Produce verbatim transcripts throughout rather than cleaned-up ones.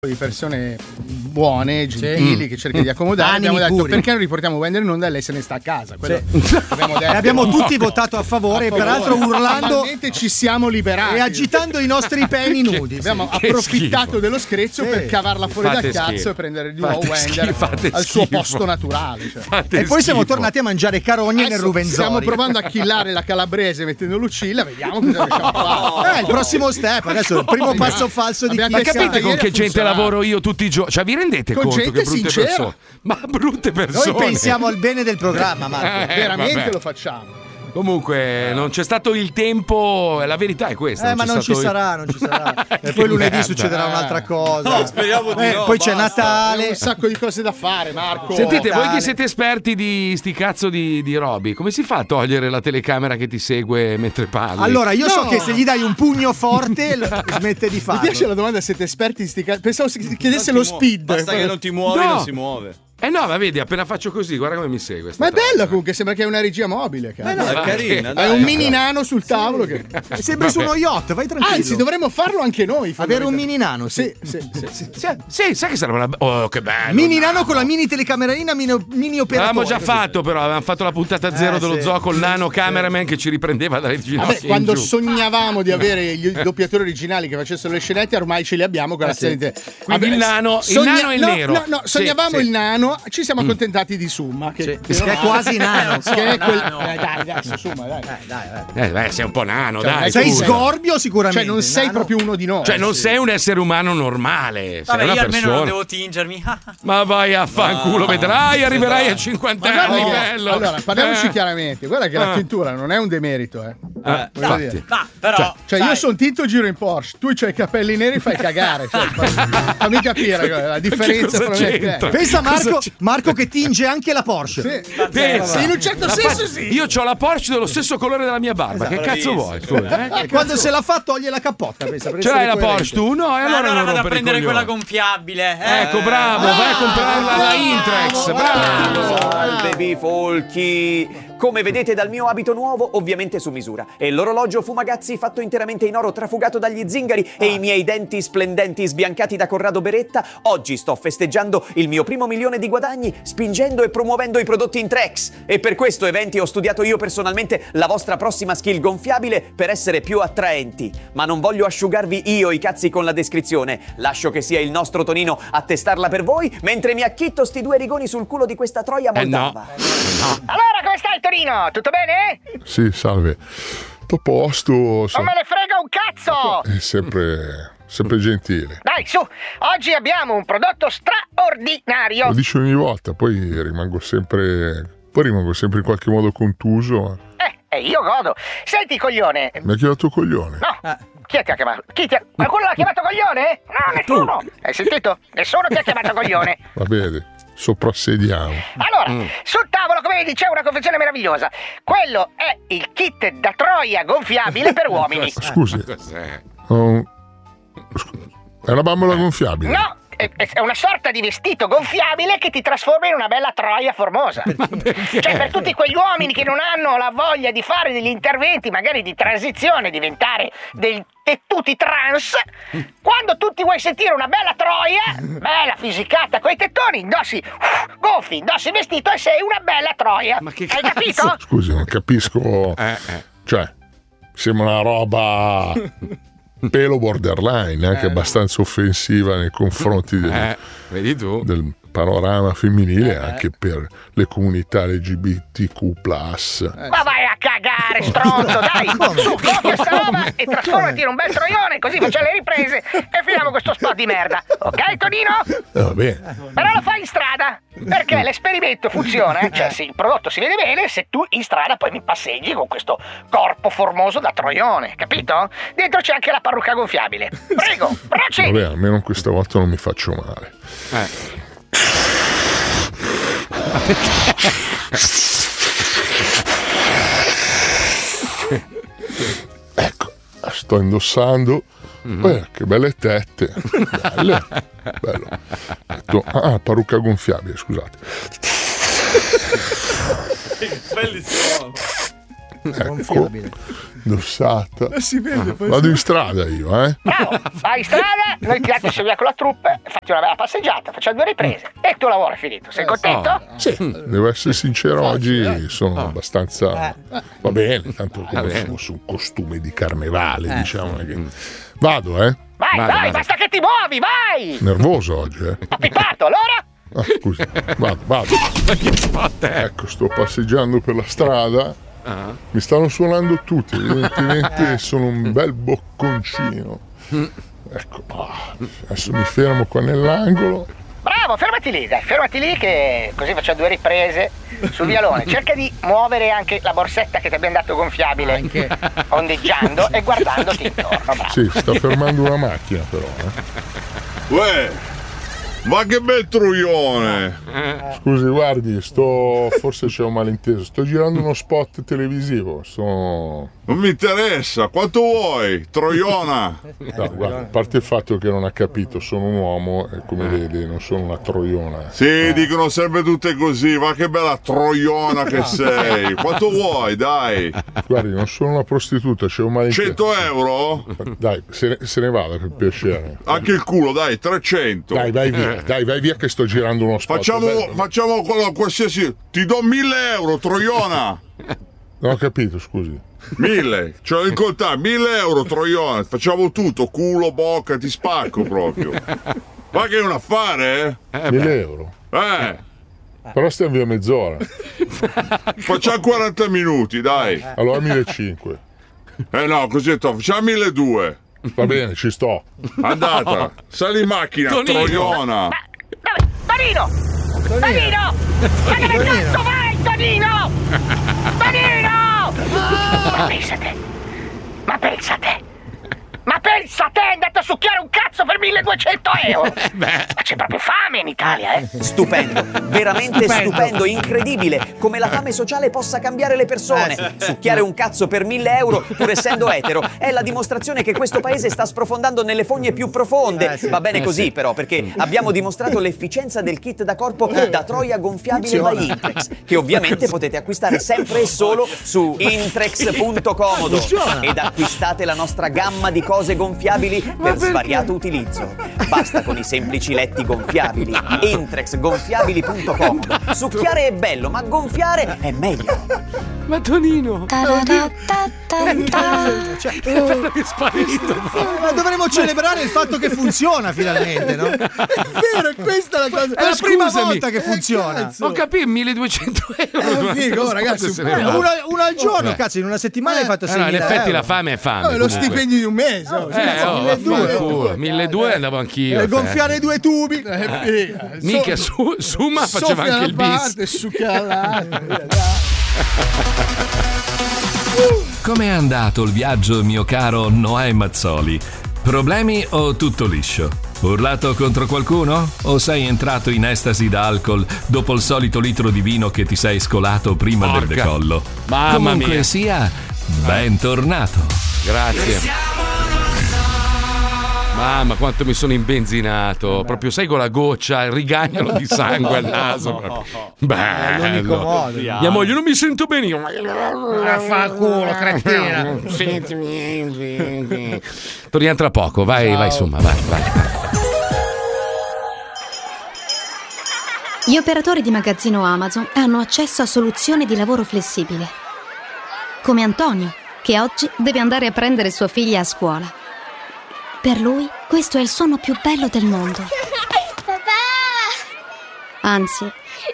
di persone buone, gentili, sì. che cerca di accomodare. Animi abbiamo detto puri. perché non riportiamo Wender in onda e lei se ne sta a casa. Quello Sì. abbiamo detto. E abbiamo No. tutti votato a favore, A e favore. peraltro urlando Finalmente ci siamo liberati e agitando i nostri peni nudi. Abbiamo Sì. approfittato dello screzio Sì. per cavarla fuori Fate dal cazzo schifo. e prendere di nuovo Fate Wender schifo, fate al suo schifo. posto naturale. Cioè. Fate E poi siamo schifo. tornati a mangiare carogne nel Adesso Ruvenzori. stiamo provando a killare la calabrese mettendo Lucilla, vediamo cosa riusciamo a fare. Eh, il prossimo step, adesso il primo passo falso di Abbiamo chi Ma capite Ieri con ha che gente funzionato. lavoro io tutti i giorni? Cioè, vi rendete Con conto gente che brutte sincera. persone? Ma brutte persone. Noi pensiamo al bene del programma, Marco. Eh, Veramente vabbè. lo facciamo. Comunque, non c'è stato il tempo. La verità è questa. Eh, ma c'è non ci stato il- sarà, non ci sarà. E Che poi lunedì merda. succederà un'altra cosa. No, speriamo di Eh, no, Poi c'è basta. Natale. Abbiamo un sacco di cose da fare, Marco. Sentite, voi Natale. che siete esperti di sti cazzo di, di robi, come si fa a togliere la telecamera che ti segue mentre parli? Allora, io so No. che se gli dai un pugno forte lo- smette di Mi farlo. piace la domanda, siete esperti in sti cazzi? Pensavo si chiedesse Non lo ti muo- speed. Basta che non ti muovi, No. non si muove. Eh no, ma vedi, appena faccio così, guarda come mi segue. sta Ma è troia. bella comunque, sembra che è una regia mobile. Eh Cazzo. no, È carina, Hai dai. un mini nano sul tavolo. Che... Sembri su uno yacht, vai tranquillo. Anzi, dovremmo farlo anche noi. avere un fondamentalmente. mini nano, sì. Sì, sì, sì. Sì, sì, sai che sarebbe una. Oh, che bello! Mini nano con la mini telecamerina, mini, mini operatore. L'avevamo già fatto, però avevamo fatto la puntata zero Eh, dello sì. zoo col nano cameraman che ci riprendeva dalle ginocchia. Vabbè, in quando giù. sognavamo di avere gli doppiatori originali che facessero le scenette, ormai ce li abbiamo con la sì. serie. Quindi il nano- il nano e il no, nero. No, no, Sì, sognavamo sì. il nano, ci siamo accontentati di Summa. Che, Sì, che è quasi nano. che è quel... Nano. Eh, dai, dai, su Summa, dai. Eh, dai, dai. Eh, beh, sei un po' nano, Cioè, dai. Sei scusa. sgorbio sicuramente. Cioè, non sei nano. proprio uno di noi. Cioè, non Sì. sei un essere umano normale. Sei Vabbè, una io almeno persona. non devo tingermi. Ma vai a fanculo, vedrai, arriverai a cinquanta Ma anni, no, bello. allora, parliamoci Eh. chiaramente. Guarda che la Ah. tintura non è un demerito, eh. Eh, Voglio infatti. dire. Ma però. Cioè, sai, io sono tinto e giro in Porsche, tu c'hai i capelli neri e fai cagare. Cioè, fammi, fammi capire la differenza Che cosa fra me e c'entra? te. Pensa a Marco, Cosa c'è? Marco che tinge anche la Porsche. Sì. Pensa. Sì, in un certo La senso fa- sì. Io ho la Porsche dello stesso colore della mia barba. Che cazzo bravissimo. vuoi? Scusa, eh? E quando se la fa toglie la cappotta. Pensa, per Ce essere l'hai la coerente. Porsche tu? No, e ma allora, allora non vado a rompere i prendere quella coglioni. gonfiabile. Eh. Ecco, bravo, vai a comprarla alla Intrex. Bravo. Salve bifolchi! Come vedete dal mio abito nuovo, ovviamente su misura. E l'orologio Fumagazzi fatto interamente in oro trafugato dagli zingari e i miei denti splendenti sbiancati da Corrado Beretta, oggi sto festeggiando il mio primo milione di guadagni spingendo e promuovendo i prodotti Intrex. E per questo eventi ho studiato io personalmente la vostra prossima skill gonfiabile per essere più attraenti. Ma non voglio asciugarvi io i cazzi con la descrizione. Lascio che sia il nostro Tonino a testarla per voi mentre mi acchitto sti due rigoni sul culo di questa troia Eh no. moldava. Allora, come stai, Torino? Tutto bene? Sì, salve. Tutto a posto, Non so- me ne frega un cazzo! è sempre, sempre gentile. Dai, su! Oggi abbiamo un prodotto straordinario! Lo dici ogni volta, poi rimango sempre. Poi rimango sempre in qualche modo contuso. Eh, e io godo. Senti, coglione. Mi ha chiamato coglione. No, chi ti ha chiamato? Chi ti ha... Qualcuno l'ha chiamato coglione? No, nessuno! Hai sentito? Nessuno ti ha chiamato coglione! Va bene, soprassediamo. Allora, sul tavolo, come vedi, c'è una confezione meravigliosa. Quello è il kit da troia gonfiabile per uomini. Scusi, Cos'è? ho- scu- è una bambola gonfiabile. No, è, è una sorta di vestito gonfiabile che ti trasforma in una bella troia formosa. Cioè, per tutti quegli uomini che non hanno la voglia di fare degli interventi, magari di transizione, diventare dei tettuti trans, quando tu ti vuoi sentire una bella troia, bella fisicata coi tettoni, indossi uff, gonfi, indossi il vestito e sei una bella troia. Ma che Hai cazzo? capito? Scusi, non capisco. Eh, eh. Cioè, sembra una roba pelo borderline, anche abbastanza offensiva nei confronti del, Eh, vedi tu? del panorama femminile, anche per le comunità L G B T Q plus. Ma vai a cagare, stronzo, dai! Su, copia sta roba e trasformati in un bel troione, così facciamo le riprese e finiamo questo spot di merda. Ok, Tonino? Eh, va bene. Però lo fai in strada, perché l'esperimento funziona, eh? Cioè sì, il prodotto si vede bene se tu in strada poi mi passeggi con questo corpo formoso da troione, capito? Dentro c'è anche la parrucca gonfiabile. Prego, procedi! Vabbè, almeno questa volta non mi faccio male. Eh. Ecco, sto indossando. Eh, che belle tette. Belle. Bello. Metto- Ah, parrucca gonfiabile, scusate. Bellissimo. Ecco, indossata. Eh, si vede, poi Vado si- in strada io, eh. Bravo, vai in strada, noi ti lasciamo via con la troupe, fatti una bella passeggiata, facciamo due riprese e il tuo lavoro è finito. Sei contento? Sì, devo essere sincero, oggi sono abbastanza. Va bene, tanto come bene. sono su un costume di carnevale, diciamo. Che... Vado, eh. Vai, Vada, vai, vada. basta che ti muovi, vai! Nervoso oggi, eh. Ho pipato, allora? Ah, scusa, vado, vado. Che spot è? Ecco, sto passeggiando per la strada. Mi stanno suonando tutti, evidentemente sono un bel bocconcino. Ecco, ah, adesso mi fermo qua nell'angolo. Bravo, fermati lì, dai, fermati lì che così facciamo due riprese sul vialone. Cerca di muovere anche la borsetta che ti abbiamo dato gonfiabile, Anche. ondeggiando e guardandoti intorno, bravo. Sì, sta fermando una macchina però, eh. Uè, ma che bel truione! Scusi, guardi, sto. Forse c'è un malinteso. Sto girando uno spot televisivo. Sto. Non mi interessa, quanto vuoi, troiona? No, guarda, a parte il fatto che non ha capito, sono un uomo e come vede non sono una troiona. Sì, dicono sempre tutte così, ma che bella troiona che sei! Quanto vuoi, dai? Guardi, non sono una prostituta, c'è un malinteso. cento euro? Dai, se ne, se ne vada per piacere. Anche il culo, dai, trecento. Dai, vai via, dai, vai via che sto girando uno spot. Facciamo, Bello. facciamo quello qualsiasi. Ti do mille euro, troiona! Non ho capito, scusi. Mille, cioè in conta, mille euro, troiona. Facciamo tutto, culo, bocca, ti spacco proprio. Ma che è un affare, eh? mille euro. Eh, Però stiamo via mezz'ora. facciamo quaranta minuti, dai. Allora millecinquecento. Eh no, così è top. Facciamo milleduecento. Va bene, ci sto. Andata, sali in macchina, Tonino. troiona. Dove? Tonino! Tonino! Ma dove cazzo vai, Tonino? Tonino! Ma pensa te! Ma pensa te! Ma pensa te! È andato a succhiare un cazzo per milleduecento euro! Ma c'è proprio fame in Italia, eh! Stupendo, veramente stupendo, incredibile come la fame sociale possa cambiare le persone. Succhiare un cazzo per mille euro, pur essendo etero, è la dimostrazione che questo paese sta sprofondando nelle fogne più profonde. Va bene così però, perché abbiamo dimostrato l'efficienza del kit da corpo da troia gonfiabile by Intrex, che ovviamente potete acquistare sempre e solo su intrex punto comodo. Ed acquistate la nostra gamma di cose gonfiabili per svariato utilizzo. Basta con i semplici letti gonfiabili. Intrex gonfiabili punto comodo. Succhiare è bello, ma gonfiare è meglio. Ma Tonino! Cioè, È sparito! ma dovremmo celebrare il fatto che funziona finalmente, no? È vero, è questa la cosa. È la prima scusami. volta che funziona. cazzo. Ho capito, milleduecento euro! Eh, figo, Lo ragazzi, spot se ne eh, va. Uno, uno al giorno, Eh. cazzo, in una settimana hai fatto Eh, no, in seimila effetti euro. la fame è fame. Eh, lo comunque. stipendio di un mese. Oh, Eh, oh, vaffanculo. milleduecento andavo anch'io. E a gonfiare due tubi. Eh, figa. Mica So- su, Suma faceva soffia anche il da una bis. parte, succhia dall'altra. Com'è andato il viaggio, mio caro Noè Mazzoli? Problemi o tutto liscio? Urlato contro qualcuno? O sei entrato in estasi da alcol dopo il solito litro di vino che ti sei scolato prima del Porca. decollo? Mamma Comunque mia. sia, bentornato. Grazie. Mamma, quanto mi sono imbenzinato. Proprio sai con la goccia, il rigagnolo di sangue al naso. L'unico Bello. modo. Mia moglie, non mi sento bene. Io, Fa culo, cretina. Sentimi. Torniamo tra poco, vai, vai, insomma, vai, vai. Gli operatori di magazzino Amazon hanno accesso a soluzioni di lavoro flessibile. Come Antonio, che oggi deve andare a prendere sua figlia a scuola. Per lui, questo è il suono più bello del mondo. Papà! Anzi,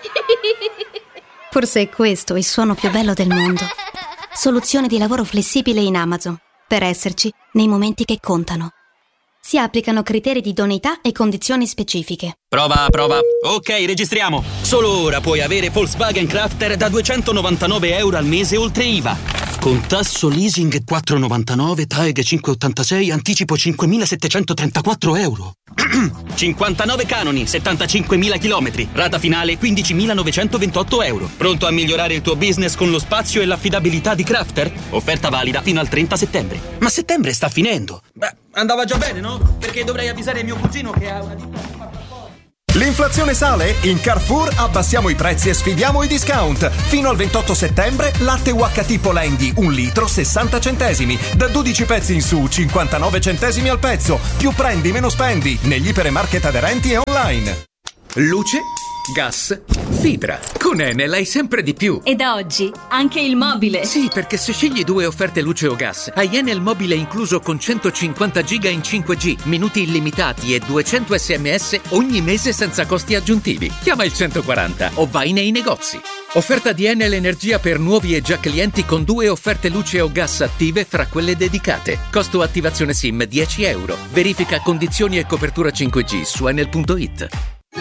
forse è questo il suono più bello del mondo. Soluzione di lavoro flessibile in Amazon, per esserci nei momenti che contano. Si applicano criteri di idoneità e condizioni specifiche. Prova, prova. Ok, registriamo. Solo ora puoi avere Volkswagen Crafter da duecentonovantanove euro al mese oltre I V A. Con tasso leasing quattro virgola novantanove, T A E G cinque virgola ottantasei, anticipo cinquemilasettecentotrentaquattro euro. cinquantanove canoni, settantacinquemila chilometri, rata finale quindicimilanovecentoventotto euro. Pronto a migliorare il tuo business con lo spazio e l'affidabilità di Crafter? Offerta valida fino al trenta settembre. Ma settembre sta finendo. Beh, andava già bene, no? Perché dovrei avvisare mio cugino che ha una ditta. L'inflazione sale? In Carrefour abbassiamo i prezzi e sfidiamo i discount. Fino al ventotto settembre, latte U H T Polendi, un litro sessanta centesimi. Da dodici pezzi in su, cinquantanove centesimi al pezzo. Più prendi, meno spendi. Negli ipermarket aderenti e online. Luce, gas, fibra. Con Enel hai sempre di più. E da oggi anche il mobile. Sì, perché se scegli due offerte luce o gas, hai Enel mobile incluso con centocinquanta giga in cinque G, minuti illimitati e duecento sms ogni mese senza costi aggiuntivi. Chiama il centoquaranta o vai nei negozi. Offerta di Enel Energia per nuovi e già clienti con due offerte luce o gas attive fra quelle dedicate. Costo attivazione SIM dieci euro. Verifica condizioni e copertura cinque G su enel punto it.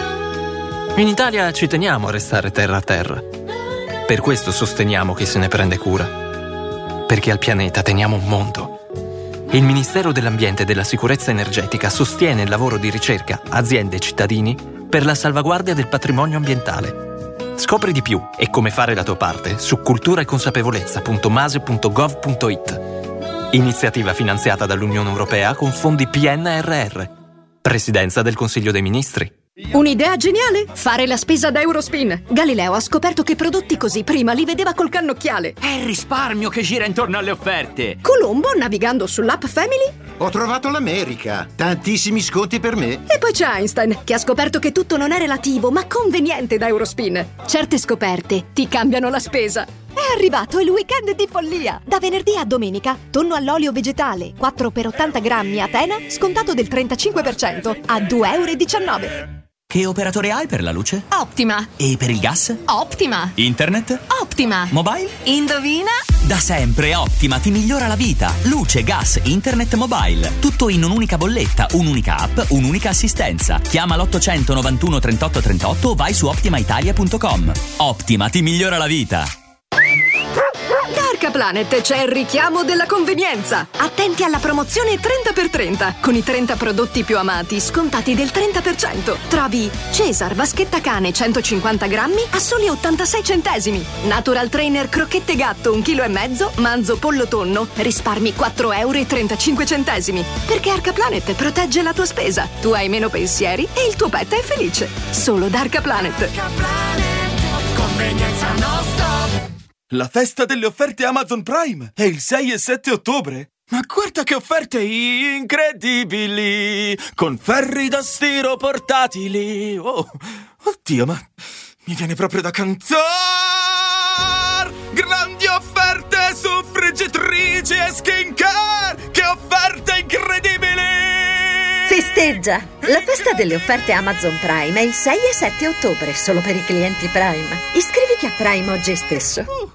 In Italia ci teniamo a restare terra a terra. Per questo sosteniamo chi se ne prende cura. Perché al pianeta teniamo un mondo. Il Ministero dell'Ambiente e della Sicurezza Energetica sostiene il lavoro di ricerca, aziende e cittadini per la salvaguardia del patrimonio ambientale. Scopri di più e come fare la tua parte su cultura e consapevolezza punto mase punto gov punto it. Iniziativa finanziata dall'Unione Europea con fondi P N R R. Presidenza del Consiglio dei Ministri. Un'idea geniale? Fare la spesa da Eurospin. Galileo ha scoperto che prodotti così prima li vedeva col cannocchiale. È il risparmio che gira intorno alle offerte. Colombo, navigando sull'app Family, ho trovato l'America. Tantissimi sconti per me. E poi c'è Einstein, che ha scoperto che tutto non è relativo, ma conveniente da Eurospin. Certe scoperte ti cambiano la spesa. È arrivato il weekend di follia! Da venerdì a domenica, tonno all'olio vegetale, quattro per ottanta grammi Atena, scontato del trentacinque per cento, a due e diciannove euro. Che operatore hai per la luce? Optima. E per il gas? Optima. Internet? Optima. Mobile? Indovina? Da sempre Optima ti migliora la vita. Luce, gas, internet, mobile. Tutto in un'unica bolletta, un'unica app, un'unica assistenza. Chiama l'ottocento novantuno trentotto trentotto o vai su optima italia punto com. Optima ti migliora la vita. Da Arca Planet c'è il richiamo della convenienza. Attenti alla promozione trenta per trenta. Con i trenta prodotti più amati scontati del trenta per cento. Trovi Cesar vaschetta cane centocinquanta grammi a soli ottantasei centesimi. Natural Trainer crocchette gatto un chilo e mezzo. Manzo pollo tonno risparmi quattro euro e trentacinque centesimi. Perché Arca Planet protegge la tua spesa. Tu hai meno pensieri e il tuo pet è felice. Solo da Arca Planet. Arca Planet. Convenienza non stop. La festa delle offerte Amazon Prime è il sei e sette ottobre. Ma guarda che offerte incredibili! Con ferri da stiro portatili. Oh, oddio, ma mi viene proprio da cantare! Grandi offerte su friggitrici e skincare! Che offerte incredibili! Festeggia! La festa delle offerte Amazon Prime è il sei e sette ottobre, solo per i clienti Prime. Iscriviti a Prime oggi stesso.